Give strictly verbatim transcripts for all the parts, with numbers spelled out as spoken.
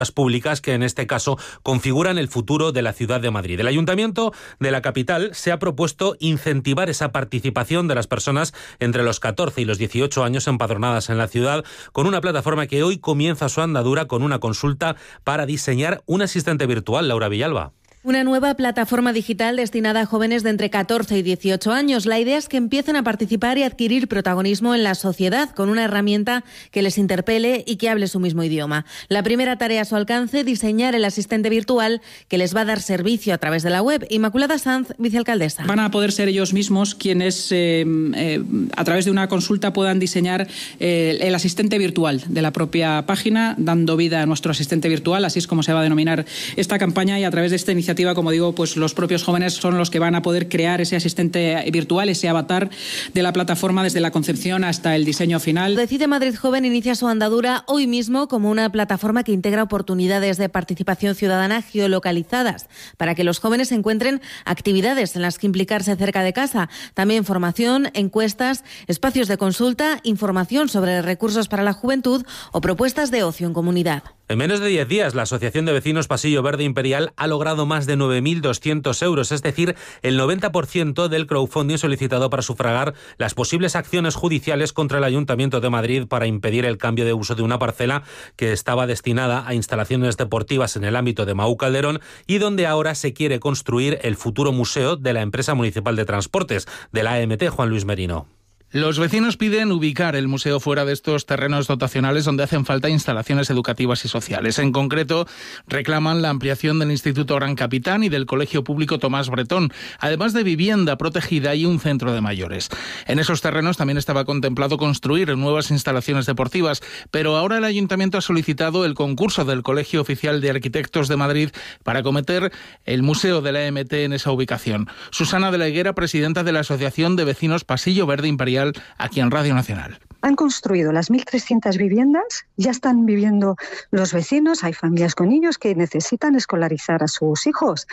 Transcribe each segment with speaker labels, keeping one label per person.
Speaker 1: públicas que en este caso configuran el futuro de la ciudad de Madrid. El Ayuntamiento de la capital se ha propuesto incentivar esa participación de las personas entre los catorce y los dieciocho años empadronadas en la ciudad con una plataforma que hoy comienza su andadura con una consulta para diseñar un asistente virtual. Laura Villalba.
Speaker 2: Una nueva plataforma digital destinada a jóvenes de entre catorce y dieciocho años. La idea es que empiecen a participar y adquirir protagonismo en la sociedad con una herramienta que les interpele y que hable su mismo idioma. La primera tarea a su alcance, diseñar el asistente virtual que les va a dar servicio a través de la web. Inmaculada Sanz, vicealcaldesa.
Speaker 3: Van a poder ser ellos mismos quienes eh, eh, a través de una consulta puedan diseñar eh, el asistente virtual de la propia página, dando vida a nuestro asistente virtual, así es como se va a denominar esta campaña, y a través de esta iniciativa, como digo, pues los propios jóvenes son los que van a poder crear ese asistente virtual, ese avatar de la plataforma desde la concepción hasta el diseño final.
Speaker 2: Decide Madrid Joven inicia su andadura hoy mismo como una plataforma que integra oportunidades de participación ciudadana geolocalizadas para que los jóvenes encuentren actividades en las que implicarse cerca de casa. También formación, encuestas, espacios de consulta, información sobre recursos para la juventud o propuestas de ocio en comunidad.
Speaker 1: En menos de diez días, la Asociación de Vecinos Pasillo Verde Imperial ha logrado más de nueve mil doscientos euros, es decir, el noventa por ciento del crowdfunding solicitado para sufragar las posibles acciones judiciales contra el Ayuntamiento de Madrid para impedir el cambio de uso de una parcela que estaba destinada a instalaciones deportivas en el ámbito de Mahou Calderón y donde ahora se quiere construir el futuro museo de la empresa municipal de transportes, de la A M T, Juan Luis Merino.
Speaker 4: Los vecinos piden ubicar el museo fuera de estos terrenos dotacionales donde hacen falta instalaciones educativas y sociales. En concreto, reclaman la ampliación del Instituto Gran Capitán y del Colegio Público Tomás Bretón, además de vivienda protegida y un centro de mayores. En esos terrenos también estaba contemplado construir nuevas instalaciones deportivas, pero ahora el Ayuntamiento ha solicitado el concurso del Colegio Oficial de Arquitectos de Madrid para acometer el Museo de la A M T en esa ubicación. Susana de la Higuera, presidenta de la Asociación de Vecinos Pasillo Verde Imperial, aquí en Radio Nacional.
Speaker 5: Han construido las mil trescientas viviendas, ya están viviendo los vecinos, hay familias con niños que necesitan escolarizar a sus hijos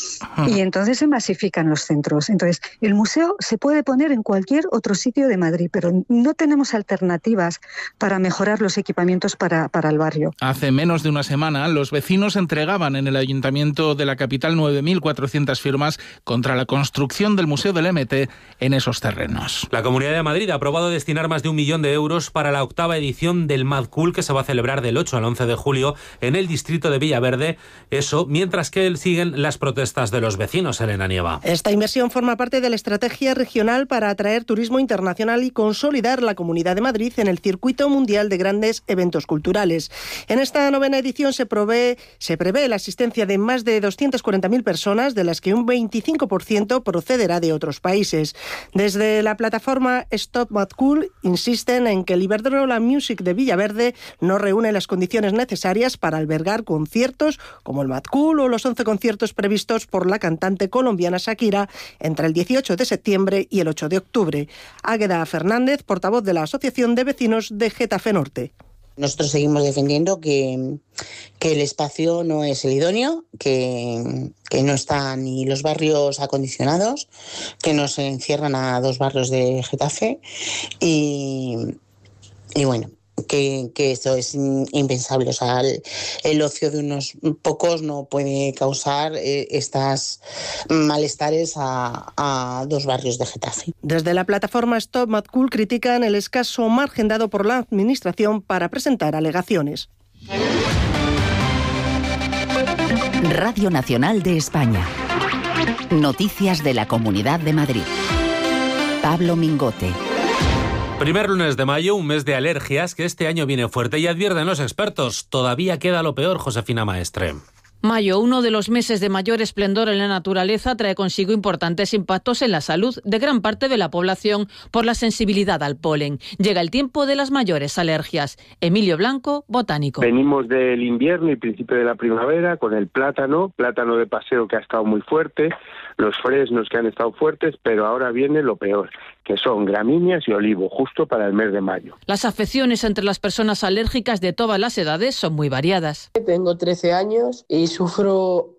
Speaker 5: y entonces se masifican los centros. Entonces, el museo se puede poner en cualquier otro sitio de Madrid, pero no tenemos alternativas para mejorar los equipamientos para, para el barrio.
Speaker 4: Hace menos de una semana, los vecinos entregaban en el Ayuntamiento de la capital nueve mil cuatrocientas firmas contra la construcción del Museo del M T en esos terrenos.
Speaker 1: La Comunidad de Madrid ha aprobado destinar más de un millón de euros para la octava edición del Mad Cool, que se va a celebrar del ocho al once de julio en el distrito de Villaverde. Eso mientras que siguen las protestas de los vecinos. Elena Nieva.
Speaker 6: Esta inversión forma parte de la estrategia regional para atraer turismo internacional y consolidar la Comunidad de Madrid en el circuito mundial de grandes eventos culturales. En esta novena edición se prevé, se prevé la asistencia de más de doscientas cuarenta mil personas, de las que un veinticinco por ciento procederá de otros países. Desde la plataforma Stop Mad Cool insisten en que el Iberdrola Music de Villaverde no reúne las condiciones necesarias para albergar conciertos como el Mad Cool o los once conciertos previstos por la cantante colombiana Shakira entre el dieciocho de septiembre y el ocho de octubre. Águeda Fernández, portavoz de la Asociación de Vecinos de Getafe Norte.
Speaker 7: Nosotros seguimos defendiendo que, que el espacio no es el idóneo, que, que no están ni los barrios acondicionados, que nos encierran a dos barrios de Getafe y, y bueno, que, que esto es impensable. O sea, el, el ocio de unos pocos no puede causar eh, estas malestares a, a dos barrios de Getafe.
Speaker 6: Desde la plataforma Stop Mad Cool critican el escaso margen dado por la Administración para presentar alegaciones.
Speaker 8: Radio Nacional de España. Noticias de la Comunidad de Madrid. Pablo Mingote.
Speaker 1: Primer lunes de mayo, un mes de alergias que este año viene fuerte y advierten los expertos. Todavía queda lo peor, Josefina Maestre.
Speaker 9: Mayo, uno de los meses de mayor esplendor en la naturaleza, trae consigo importantes impactos en la salud de gran parte de la población por la sensibilidad al polen. Llega el tiempo de las mayores alergias. Emilio Blanco, botánico.
Speaker 10: Venimos del invierno y principio de la primavera con el plátano, plátano de paseo que ha estado muy fuerte, los fresnos que han estado fuertes, pero ahora viene lo peor, que son gramíneas y olivo, justo para el mes de mayo.
Speaker 9: Las afecciones entre las personas alérgicas de todas las edades son muy variadas.
Speaker 11: Tengo trece años y sufro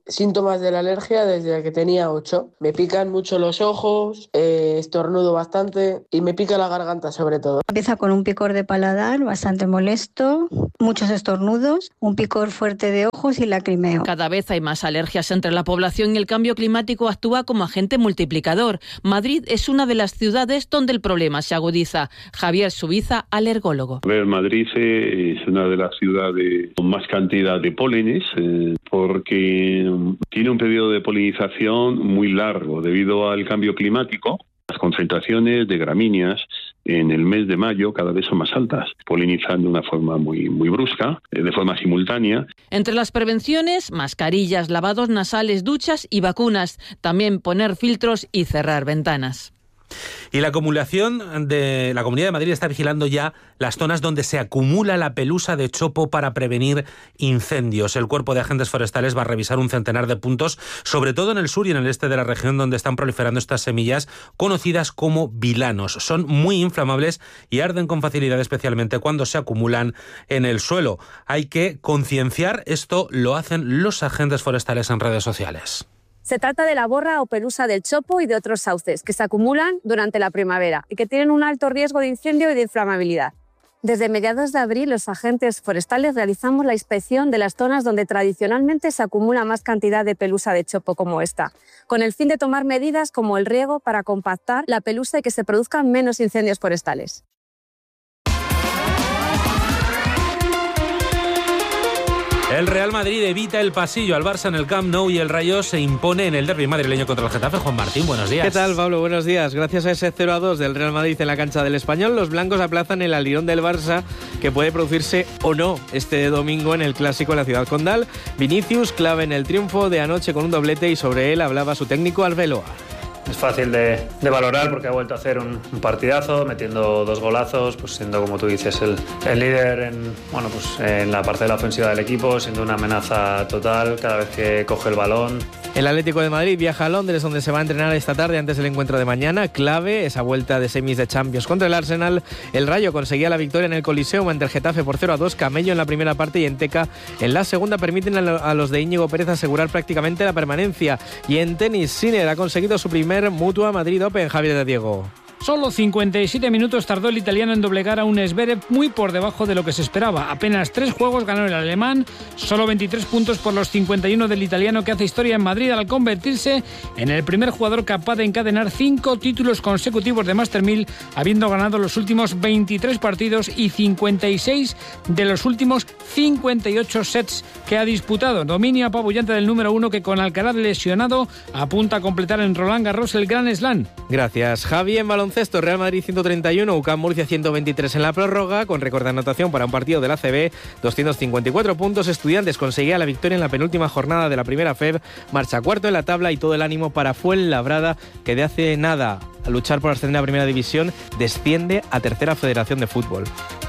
Speaker 11: síntomas de la alergia desde que tenía ocho. Me pican mucho los ojos, eh, estornudo bastante y me pica la garganta sobre todo.
Speaker 12: Empieza con un picor de paladar bastante molesto, muchos estornudos, un picor fuerte de ojos y lacrimeo.
Speaker 9: Cada vez hay más alergias entre la población y el cambio climático actúa como agente multiplicador. Madrid es una de las ciudades donde el problema se agudiza. Javier Subiza, alergólogo.
Speaker 13: A ver, Madrid es una de las ciudades con más cantidad de pólenes eh, porque tiene un periodo de polinización muy largo debido al cambio climático. Las concentraciones de gramíneas en el mes de mayo cada vez son más altas, polinizan de una forma muy, muy brusca, de forma simultánea.
Speaker 9: Entre las prevenciones, mascarillas, lavados nasales, duchas y vacunas. También poner filtros y cerrar ventanas.
Speaker 1: Y la acumulación de la Comunidad de Madrid está vigilando ya las zonas donde se acumula la pelusa de chopo para prevenir incendios. El Cuerpo de Agentes Forestales va a revisar un centenar de puntos, sobre todo en el sur y en el este de la región, donde están proliferando estas semillas conocidas como bilanos. Son muy inflamables y arden con facilidad, especialmente cuando se acumulan en el suelo. Hay que concienciar, esto lo hacen los agentes forestales en redes sociales.
Speaker 14: Se trata de la borra o pelusa del chopo y de otros sauces que se acumulan durante la primavera y que tienen un alto riesgo de incendio y de inflamabilidad. Desde mediados de abril, los agentes forestales realizamos la inspección de las zonas donde tradicionalmente se acumula más cantidad de pelusa de chopo como esta, con el fin de tomar medidas como el riego para compactar la pelusa y que se produzcan menos incendios forestales.
Speaker 1: El Real Madrid evita el pasillo al Barça en el Camp Nou y el Rayo se impone en el derbi madrileño contra el Getafe. Juan Martín, buenos días.
Speaker 15: ¿Qué tal, Pablo? Buenos días. Gracias a ese cero a dos del Real Madrid en la cancha del Español, los blancos aplazan el alirón del Barça, que puede producirse o no este domingo en el Clásico en la Ciudad Condal. Vinicius clave en el triunfo de anoche con un doblete y sobre él hablaba su técnico Arbeloa.
Speaker 16: Es fácil de, de valorar porque ha vuelto a hacer un, un partidazo, metiendo dos golazos, pues siendo, como tú dices, el, el líder en, bueno, pues en la parte de la ofensiva del equipo, siendo una amenaza total cada vez que coge el balón.
Speaker 15: El Atlético de Madrid viaja a Londres, donde se va a entrenar esta tarde antes del encuentro de mañana. Clave esa vuelta de semis de Champions contra el Arsenal. El Rayo conseguía la victoria en el Coliseum ante el Getafe por cero a dos. Camello en la primera parte y Enteca en la segunda permiten a los de Íñigo Pérez asegurar prácticamente la permanencia. Y en tenis, Sinner ha conseguido su primer Mutua Madrid Open. Javier de Diego.
Speaker 17: Solo cincuenta y siete minutos tardó el italiano en doblegar a un Zverev muy por debajo de lo que se esperaba. Apenas tres juegos ganó el alemán, solo veintitrés puntos por los cincuenta y uno del italiano, que hace historia en Madrid al convertirse en el primer jugador capaz de encadenar cinco títulos consecutivos de Master mil, habiendo ganado los últimos veintitrés partidos y cincuenta y seis de los últimos cincuenta y ocho sets que ha disputado. Dominio apabullante del número uno, que con Alcaraz lesionado apunta a completar en Roland Garros el Grand Slam.
Speaker 15: Gracias, Javi. En baloncesto, Real Madrid ciento treinta y uno, U C A M Murcia ciento veintitrés en la prórroga, con récord de anotación para un partido de la A C B, doscientos cincuenta y cuatro puntos. Estudiantes conseguía la victoria en la penúltima jornada de la primera F E B, marcha cuarto en la tabla y todo el ánimo para Fuenlabrada, que de hace nada a luchar por ascender a Primera División desciende a Tercera Federación de Fútbol.